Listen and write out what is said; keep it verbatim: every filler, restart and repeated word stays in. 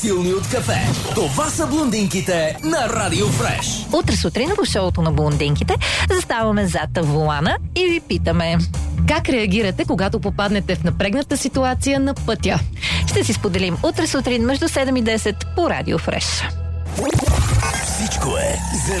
Силни от кафе. Това са блондинките на Радио Фреш. Утре сутрин в шоуто на блондинките заставаме зад вулана и ви питаме: как реагирате, когато попаднете в напрегната ситуация на пътя? Ще си споделим утре сутрин между седем и десет по Радио Фреш. Всичко е за